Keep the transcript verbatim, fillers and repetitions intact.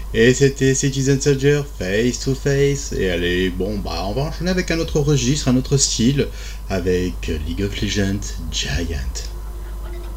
Et c'était Citizen Soldier Face to Face. Et allez, bon, bah, on va enchaîner avec un autre registre, un autre style, avec League of Legends Giant.